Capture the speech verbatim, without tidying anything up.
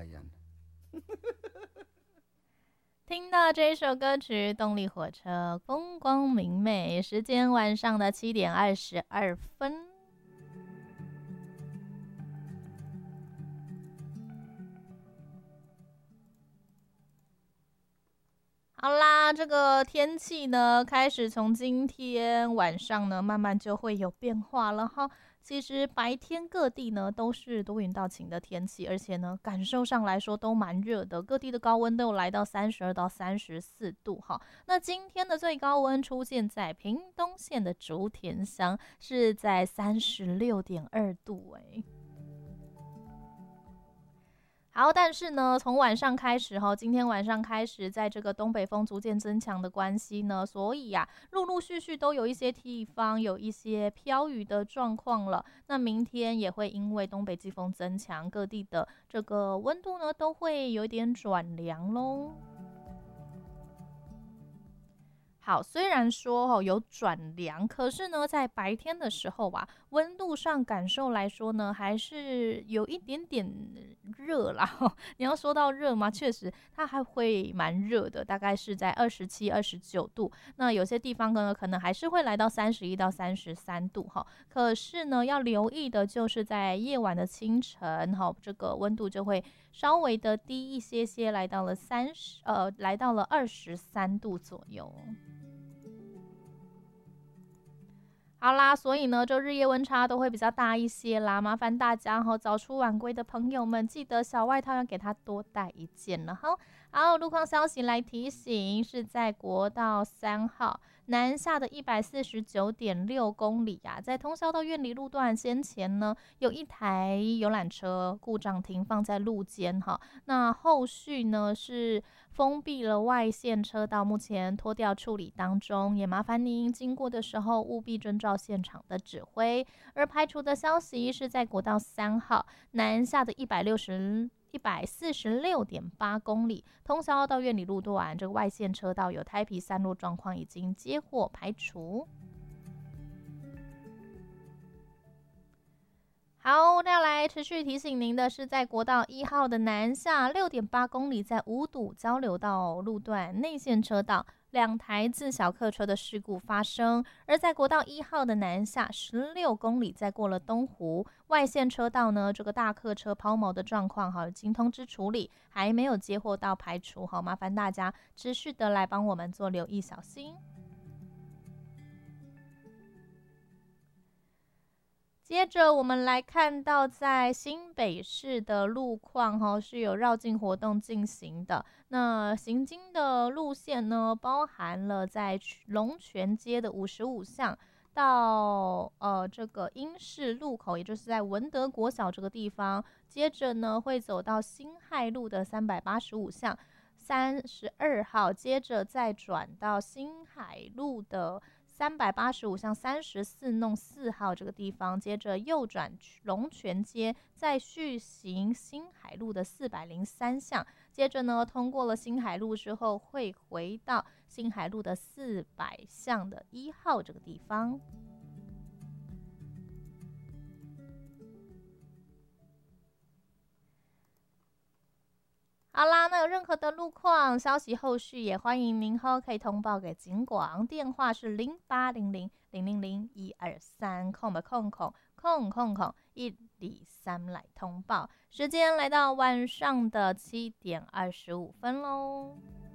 样。 听到这一首歌曲《动力火车》，风光明媚，时间晚上的七点二十二分。好啦，这个天气呢，开始从今天晚上呢，慢慢就会有变化了哈。其实白天各地呢都是多云到晴的天气，而且呢感受上来说都蛮热的，各地的高温都有来到三十二到三十四度哈。那今天的最高温出现在屏东县的竹田乡，是在三十六点二度哎。好，但是呢，从晚上开始哈，今天晚上开始，在这个东北风逐渐增强的关系呢，所以呀、啊，陆陆续续都有一些地方有一些飘雨的状况了。那明天也会因为东北季风增强，各地的这个温度呢都会有一点转凉喽。好，虽然说哦有转凉，可是呢，在白天的时候啊，温度上感受来说呢，还是有一点点热啦。你要说到热吗？确实，它还会蛮热的，大概是在二十七、二十九度。那有些地方呢，可能还是会来到三十一到三十三度哈。可是呢，要留意的就是在夜晚的清晨哈，这个温度就会稍微的低一些些，来到了三十呃，来到了二十三度左右。好啦，所以呢，就日夜温差都会比较大一些啦。麻烦大家哈，早出晚归的朋友们，记得小外套要给他多带一件了哈。好，路况消息来提醒，是在国道三号南下的一百四十九点六公里啊，在通霄到苑里路段先前呢，有一台游览车故障停放在路肩哈。那后续呢是封闭了外线车道，目前拖吊处理当中，也麻烦您经过的时候务必遵照现场的指挥。而排除的消息是在国道三号南下的一百六十。一百四十六点八公里，通霄到苑里路段，这个外线车道有胎皮散落状况，已经接获排除。好，那来持续提醒您的是，在国道一号的南下六点八公里，在五堵交流道路段内线车道，两台自小客车的事故发生；而在国道一号的南下十六公里，在过了东湖外线车道呢，这个大客车抛锚的状况，好，已经通知处理，还没有接获到排除，好，麻烦大家持续的来帮我们做留意，小心。接着我们来看到，在新北市的路况哈是有绕境活动进行的。那行经的路线呢，包含了在龙泉街的五十五巷到呃这个英式路口，也就是在文德国小这个地方。接着呢，会走到辛亥路的三百八十五巷。三十二号，接着再转到新海路的三百八十五巷三十四弄四号这个地方，接着右转龙泉街，再续行新海路的四百零三巷，接着呢，通过了新海路之后，会回到新海路的四百巷的一号这个地方。好啦，那有任何的路况消息，后续也欢迎您后可以通报给警广，电话是零八零零零零零一二三空吧空空空空空一二三来通报。时间来到晚上的七点二十五分喽。